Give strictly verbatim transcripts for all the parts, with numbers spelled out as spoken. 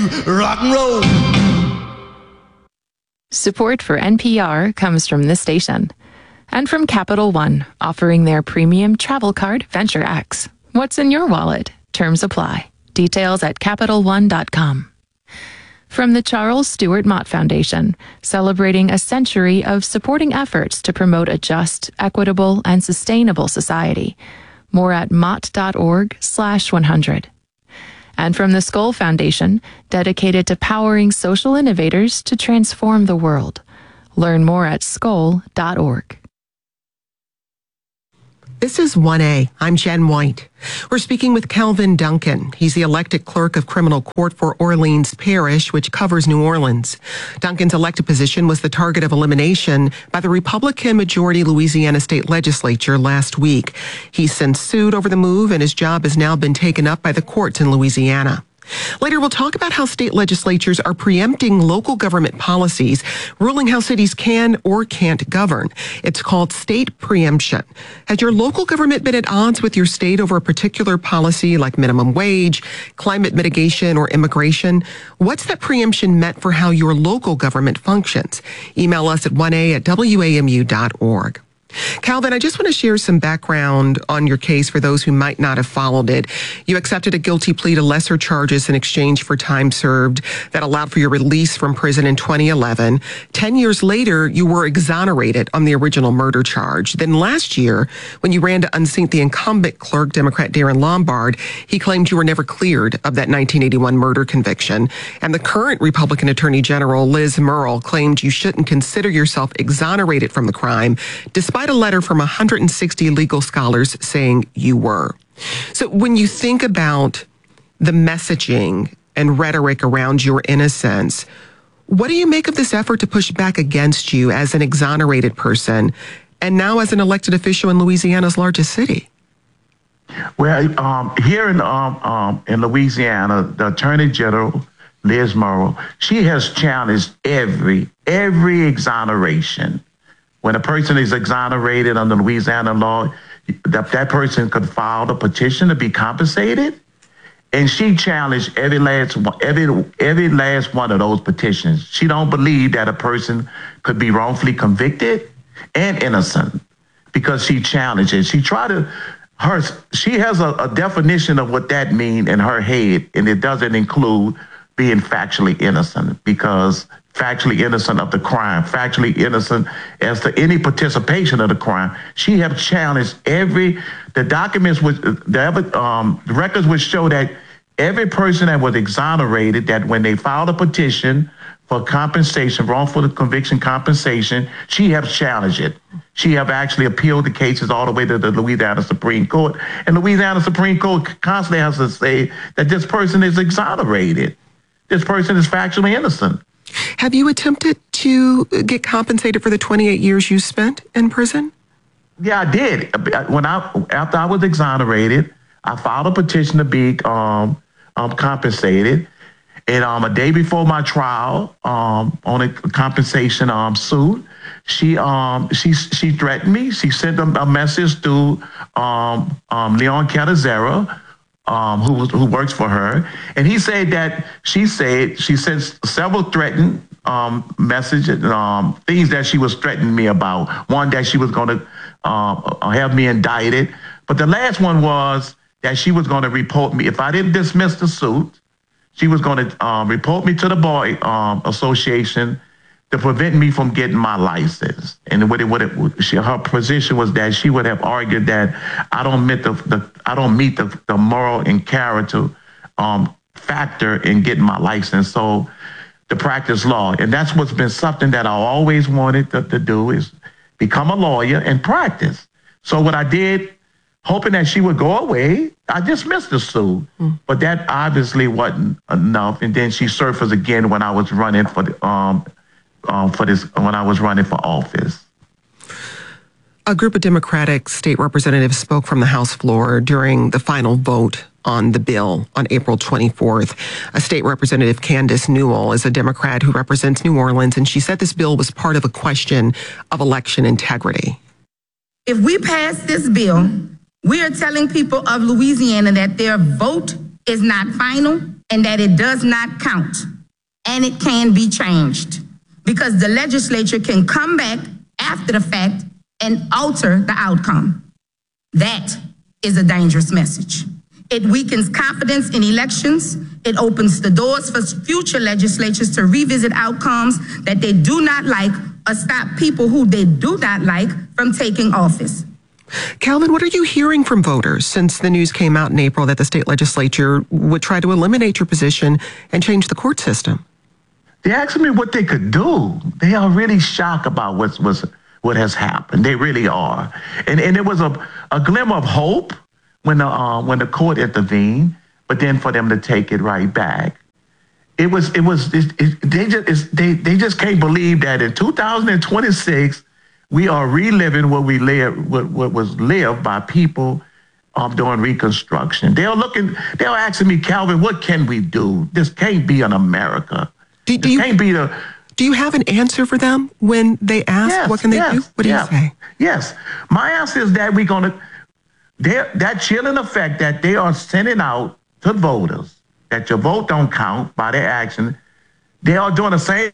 rock and roll. Support for N P R comes from this station and from Capital One, offering their premium travel card, Venture X. What's in your wallet? Terms apply. Details at Capital One dot com. From the Charles Stewart Mott Foundation, celebrating a century of supporting efforts to promote a just, equitable, and sustainable society. More at mott.org slash 100. And from the Skoll Foundation, dedicated to powering social innovators to transform the world. Learn more at skoll dot org. This is one A. I'm Jen White. We're speaking with Calvin Duncan. He's the elected clerk of criminal court for Orleans Parish, which covers New Orleans. Duncan's elected position was the target of elimination by the Republican majority Louisiana state legislature last week. He's since sued over the move, and his job has now been taken up by the courts in Louisiana. Later, we'll talk about how state legislatures are preempting local government policies, ruling how cities can or can't govern. It's called state preemption. Has your local government been at odds with your state over a particular policy like minimum wage, climate mitigation, or immigration? What's that preemption meant for how your local government functions? Email us at one a at w a m u dot org. Calvin, I just want to share some background on your case for those who might not have followed it. You accepted a guilty plea to lesser charges in exchange for time served that allowed for your release from prison in twenty eleven. Ten years later, you were exonerated on the original murder charge. Then last year, when you ran to unseat the incumbent clerk, Democrat Darren Lombard, he claimed you were never cleared of that nineteen eighty-one murder conviction. And the current Republican Attorney General, Liz Murrill, claimed you shouldn't consider yourself exonerated from the crime, despite a letter from one hundred sixty legal scholars saying you were. So when you think about the messaging and rhetoric around your innocence, what do you make of this effort to push back against you as an exonerated person and now as an elected official in Louisiana's largest city? Well, um, here in um, um, in Louisiana, the Attorney General, Liz Murrill, she has challenged every every exoneration. When a person is exonerated under Louisiana law, that, that person could file a petition to be compensated. And she challenged every last one, every every last one of those petitions. She don't believe that a person could be wrongfully convicted and innocent because she challenged it. She tried to, her, she has a, a definition of what that means in her head, and it doesn't include being factually innocent, because factually innocent of the crime, factually innocent as to any participation of the crime. She have challenged every, the documents, which, the, um, the records would show that every person that was exonerated, that when they filed a petition for compensation, wrongful conviction compensation, she have challenged it. She have actually appealed the cases all the way to the Louisiana Supreme Court. And Louisiana Supreme Court constantly has to say that this person is exonerated. This person is factually innocent. Have you attempted to get compensated for the twenty-eight years you spent in prison? Yeah, I did. When I after I was exonerated, I filed a petition to be um, um, compensated. And um, a day before my trial, um, on a compensation um, suit, she um, she she threatened me. She sent a, a message to um, um, Leon Catazera, Um, who who works for her, and he said that she said she sent several threatened um, messages, um, things that she was threatening me about. One, that she was going to uh, have me indicted, but the last one was that she was going to report me if I didn't dismiss the suit. She was going to um, report me to the Bar um, Association to prevent me from getting my license. And what it, what it, she, her position was that she would have argued that I don't meet the, the I don't meet the, the moral and character um, factor in getting my license. So to practice law, and that's what's been something that I always wanted to, to do, is become a lawyer and practice. So what I did, hoping that she would go away, I dismissed the suit, mm. but that obviously wasn't enough. And then she surfaced again when I was running for the um. Um, for this, when I was running for office. A group of Democratic state representatives spoke from the House floor during the final vote on the bill on April twenty-fourth. A state representative, Candace Newell, is a Democrat who represents New Orleans, and she said this bill was part of a question of election integrity. If we pass this bill, we are telling people of Louisiana that their vote is not final and that it does not count, and it can be changed, because the legislature can come back after the fact and alter the outcome. That is a dangerous message. It weakens confidence in elections. It opens the doors for future legislatures to revisit outcomes that they do not like or stop people who they do not like from taking office. Calvin, what are you hearing from voters since the news came out in April that the state legislature would try to eliminate your position and change the court system? They're asking me what they could do. They are really shocked about what's, what's, what has happened. They really are. And, and it was a, a glimmer of hope when the, uh, when the court intervened, but then for them to take it right back. It was, it was, it, it, they, just, it's, they, they just can't believe that in two thousand twenty-six, we are reliving what we live, what, what was lived by people um, during Reconstruction. They're looking, they're asking me, Calvin, what can we do? This can't be in America. Do, do this you, can't be the. Do you have an answer for them when they ask? Yes, what can they yes, do? What do yes, you say? Yes, my answer is that we're going to. That chilling effect that they are sending out to voters, that your vote don't count by their action, they are doing the same.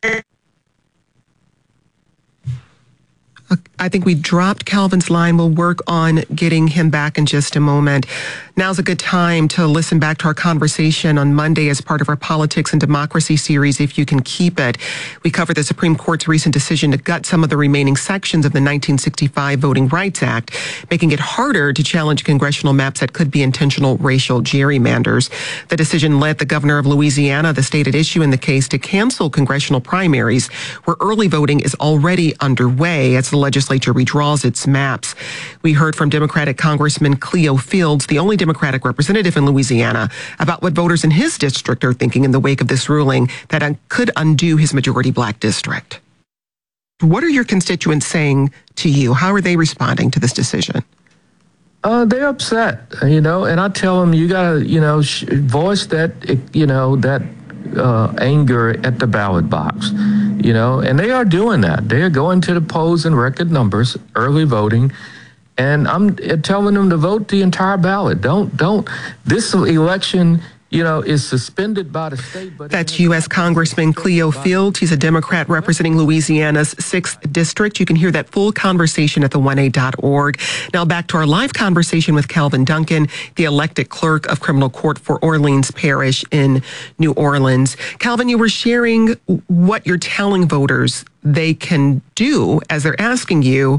I think we dropped Calvin's line. We'll work on getting him back in just a moment. Now's a good time to listen back to our conversation on Monday as part of our Politics and Democracy series, if you can keep it. We cover the Supreme Court's recent decision to gut some of the remaining sections of the nineteen sixty-five Voting Rights Act, making it harder to challenge congressional maps that could be intentional racial gerrymanders. The decision led the governor of Louisiana, the state at issue in the case, to cancel congressional primaries, where early voting is already underway as the legislature redraws its maps. We heard from Democratic Congressman Cleo Fields, the only Democratic representative in Louisiana, about what voters in his district are thinking in the wake of this ruling that un- could undo his majority black district. What are your constituents saying to you? How are they responding to this decision? Uh, they're upset, you know, and I tell them, you got to, you know, sh- voice that, you know, that uh, anger at the ballot box, you know, and they are doing that. They are going to the polls in record numbers, early voting, and I'm telling them to vote the entire ballot. Don't, don't, this election, you know, is suspended by the state. But that's U S Congressman Cleo Fields. He's a Democrat representing Louisiana's sixth District. You can hear that full conversation at the one A dot org. Now back to our live conversation with Calvin Duncan, the elected clerk of criminal court for Orleans Parish in New Orleans. Calvin, you were sharing what you're telling voters they can do as they're asking you,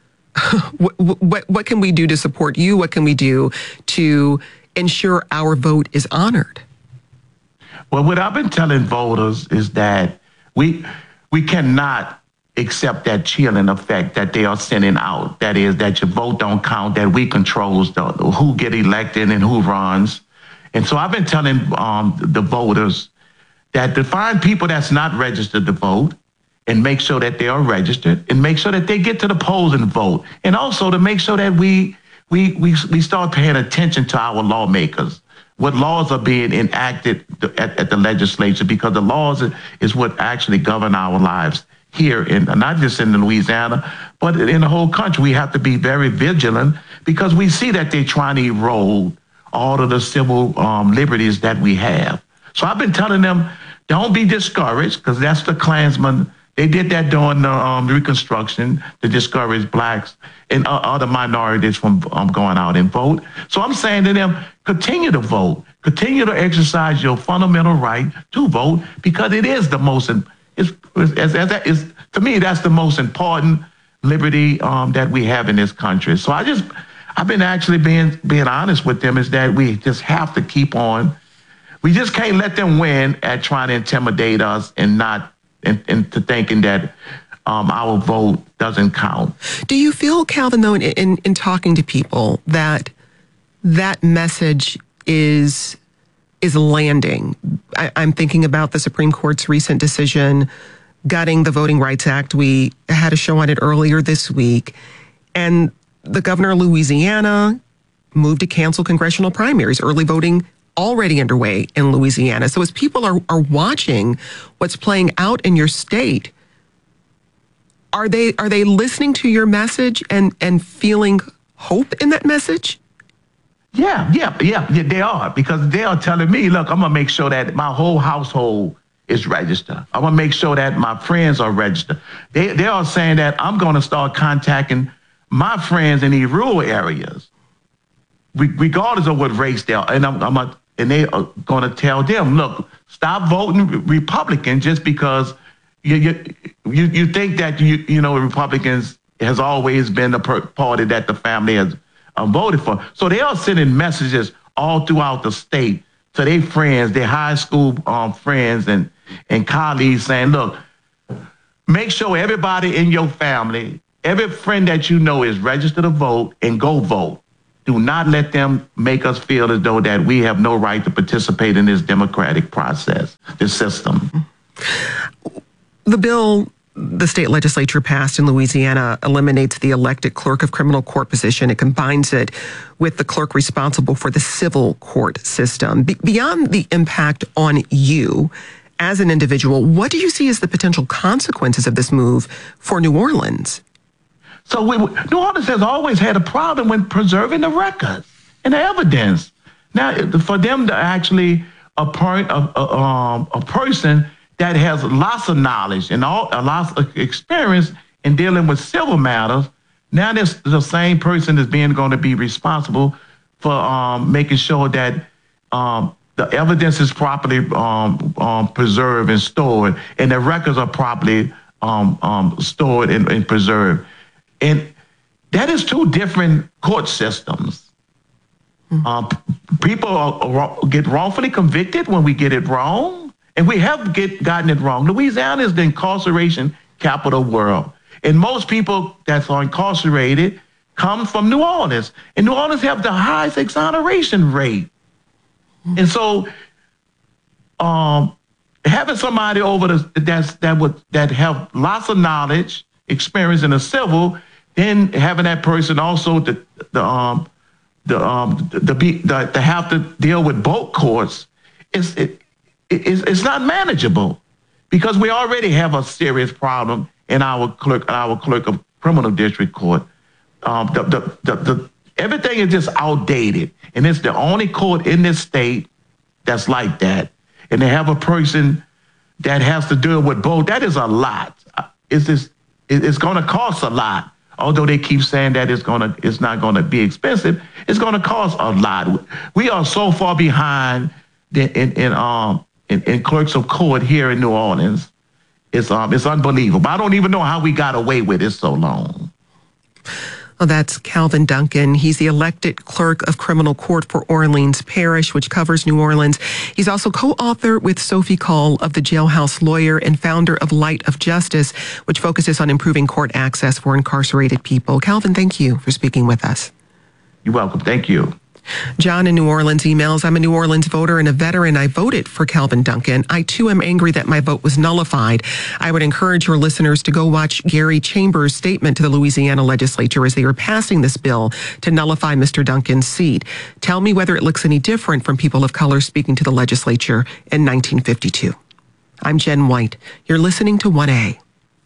what, what, what can we do to support you? What can we do to ensure our vote is honored? Well, what I've been telling voters is that we we cannot accept that chilling effect that they are sending out. That is, that your vote don't count, that we controls the, who get elected and who runs. And so I've been telling um, the voters that to find people that's not registered to vote and make sure that they are registered and make sure that they get to the polls and vote. And also to make sure that we We, we we start paying attention to our lawmakers, what laws are being enacted at, at the legislature, because the laws is what actually govern our lives here, in not just in Louisiana, but in the whole country. We have to be very vigilant because we see that they're trying to erode all of the civil um, liberties that we have. So I've been telling them, don't be discouraged, because that's the Klansmen. They did that during the um, Reconstruction to discourage blacks and uh, other minorities from um, going out and vote. So I'm saying to them, continue to vote, continue to exercise your fundamental right to vote, because it is the most, it's, as, as that is, to me, that's the most important liberty um, that we have in this country. So I just, I've been actually being being honest with them, is that we just have to keep on. We just can't let them win at trying to intimidate us and not into thinking that um, our vote doesn't count. Do you feel, Calvin, though, in, in, in talking to people, that that message is is landing? I, I'm thinking about the Supreme Court's recent decision gutting the Voting Rights Act. We had a show on it earlier this week, and the governor of Louisiana moved to cancel congressional primaries, early voting already underway in Louisiana. So as people are, are watching what's playing out in your state, are they are they listening to your message and, and feeling hope in that message? Yeah, yeah, yeah, yeah, they are, because they are telling me, look, I'm going to make sure that my whole household is registered. I'm going to make sure that my friends are registered. They, they are saying that I'm going to start contacting my friends in these rural areas, regardless of what race they are. And, I'm, I'm a, and they are going to tell them, look, stop voting Republican just because you you, you, you think that, you, you know, Republicans has always been the party that the family has uh, voted for. So they are sending messages all throughout the state to their friends, their high school um, friends and, and colleagues saying, look, make sure everybody in your family, every friend that you know is registered to vote, and go vote. Do not let them make us feel as though that we have no right to participate in this democratic process, this system. The bill the state legislature passed in Louisiana eliminates the elected clerk of criminal court position. It combines it with the clerk responsible for the civil court system. Be- beyond the impact on you as an individual, what do you see as the potential consequences of this move for New Orleans? So we, New Orleans has always had a problem with preserving the records and the evidence. Now, for them to actually appoint a, a, um, a person that has lots of knowledge and all, a lot of experience in dealing with civil matters, now this the same person is being going to be responsible for um, making sure that um, the evidence is properly um, um, preserved and stored, and the records are properly um, um, stored and, and preserved. And that is two different court systems. Mm-hmm. Um, people are, get wrongfully convicted when we get it wrong, and we have get, gotten it wrong. Louisiana is the incarceration capital of the world. And most people that are incarcerated come from New Orleans. And New Orleans have the highest exoneration rate. Mm-hmm. And so um, having somebody over the, that's, that would that have lots of knowledge, experience in the civil, then having that person also the the um the um the be the, to have to deal with both courts is it, it it's, it's not manageable, because we already have a serious problem in our clerk our clerk of criminal district court. Um, the, the the the everything is just outdated, and it's the only court in this state that's like that. And they have a person that has to deal with both. That is a lot. It's just it's going to cost a lot. Although they keep saying that it's gonna, it's not gonna be expensive, it's gonna cost a lot. We are so far behind in, in, in um in, in clerks of court here in New Orleans. It's um it's unbelievable. I don't even know how we got away with it so long. Well, that's Calvin Duncan. He's the elected clerk of criminal court for Orleans Parish, which covers New Orleans. He's also co-author with Sophie Call of The Jailhouse Lawyer and founder of Light of Justice, which focuses on improving court access for incarcerated people. Calvin, thank you for speaking with us. You're welcome. Thank you. John in New Orleans emails, I'm a New Orleans voter and a veteran. I voted for Calvin Duncan. I, too, am angry that my vote was nullified. I would encourage your listeners to go watch Gary Chambers' statement to the Louisiana legislature as they were passing this bill to nullify Mister Duncan's seat. Tell me whether it looks any different from people of color speaking to the legislature in nineteen fifty-two. I'm Jen White. You're listening to one A.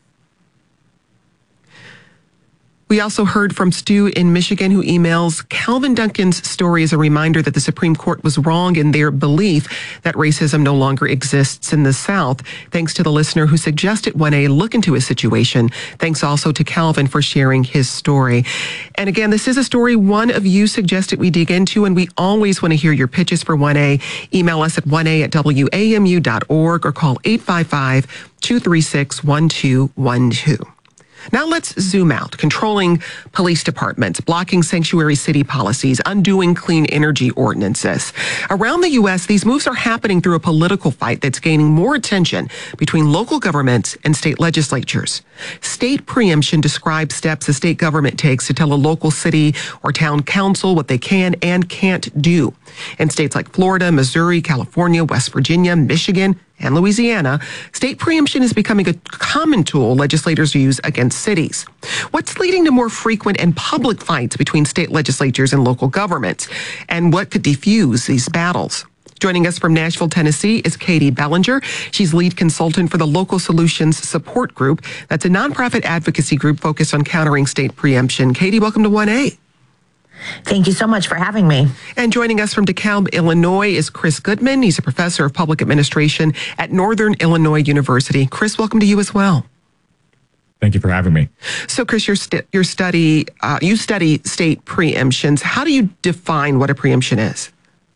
We also heard from Stu in Michigan, who emails, Calvin Duncan's story is a reminder that the Supreme Court was wrong in their belief that racism no longer exists in the South. Thanks to the listener who suggested one A look into his situation. Thanks also to Calvin for sharing his story. And again, this is a story one of you suggested we dig into, and we always want to hear your pitches for one A. Email us at one A at W A M U dot org or call eight five five, two three six, one two one two. Now let's zoom out. Controlling police departments, blocking sanctuary city policies, undoing clean energy ordinances. Around the U S, these moves are happening through a political fight that's gaining more attention between local governments and state legislatures. State preemption describes steps a state government takes to tell a local city or town council what they can and can't do. In states like Florida, Missouri, California, West Virginia, Michigan, and Louisiana, state preemption is becoming a common tool legislators use against cities. What's leading to more frequent and public fights between state legislatures and local governments? And what could defuse these battles? Joining us from Nashville, Tennessee is Katie Bellinger. She's lead consultant for the Local Solutions Support Group. That's a nonprofit advocacy group focused on countering state preemption. Katie, welcome to one A. Thank you so much for having me. And joining us from DeKalb, Illinois is Chris Goodman. He's a professor of public administration at Northern Illinois University. Chris, welcome to you as well. Thank you for having me. So, Chris, your, st- your study, uh, you study state preemptions. How do you define what a preemption is?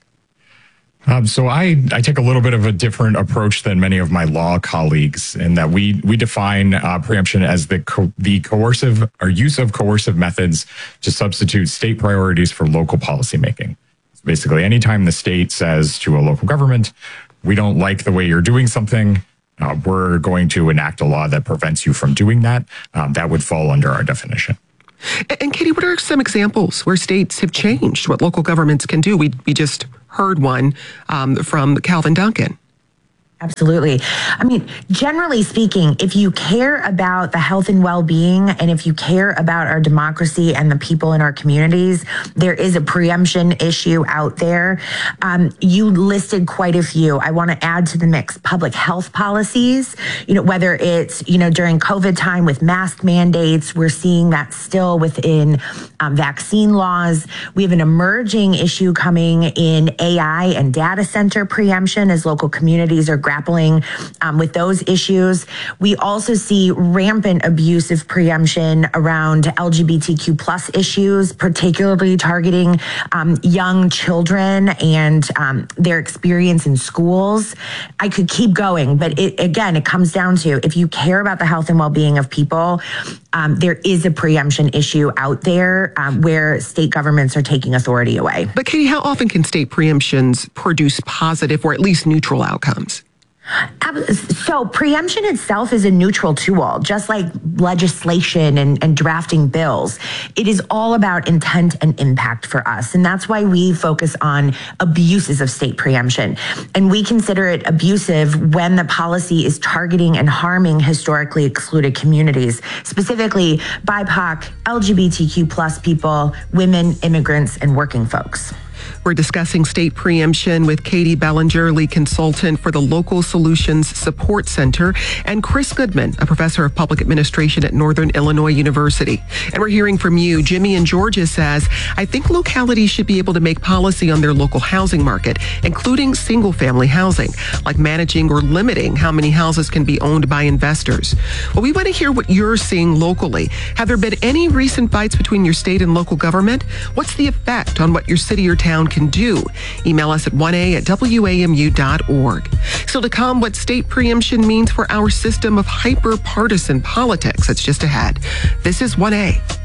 Um, so I, I take a little bit of a different approach than many of my law colleagues in that we we define uh, preemption as the co- the coercive or use of coercive methods to substitute state priorities for local policymaking. So basically, anytime the state says to a local government, we don't like the way you're doing something, uh, we're going to enact a law that prevents you from doing that, um, that would fall under our definition. And Katie, what are some examples where states have changed what local governments can do? We we just heard one um, from Calvin Duncan. Absolutely. I mean, generally speaking, if you care about the health and well-being, and if you care about our democracy and the people in our communities, there is a preemption issue out there. Um, you listed quite a few. I want to add to the mix public health policies, you know, whether it's, you know, during COVID time with mask mandates, we're seeing that still within um, vaccine laws. We have an emerging issue coming in A I and data center preemption as local communities are grappling um, with those issues. We also see rampant abuse of preemption around L G B T Q plus issues, particularly targeting um, young children and um, their experience in schools. I could keep going, but it, again, it comes down to if you care about the health and well-being of people, um, there is a preemption issue out there um, where state governments are taking authority away. But Katie, how often can state preemptions produce positive or at least neutral outcomes? So preemption itself is a neutral tool, just like legislation and, and drafting bills. It is all about intent and impact for us. And that's why we focus on abuses of state preemption. And we consider it abusive when the policy is targeting and harming historically excluded communities, specifically B I P O C, L G B T Q plus people, women, immigrants, and working folks. We're discussing state preemption with Katie Bellinger, lead consultant for the Local Solutions Support Center, and Chris Goodman, a professor of public administration at Northern Illinois University. And we're hearing from you. Jimmy in Georgia says, I think localities should be able to make policy on their local housing market, including single-family housing, like managing or limiting how many houses can be owned by investors. Well, we want to hear what you're seeing locally. Have there been any recent fights between your state and local government? What's the effect on what your city or town can do? Email us at one a at w a m u dot org. Still to come, what state preemption means for our system of hyper-partisan politics. That's just ahead. This is one A.